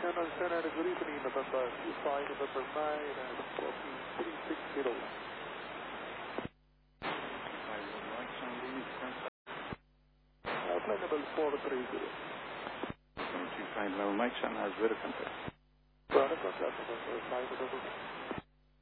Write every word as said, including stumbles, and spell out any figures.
Center, good evening, November two five, November nine, and fourteen three six zero. Flight level four three zero. two five level Mike, Sun has weather contact. Weather contact, November five, November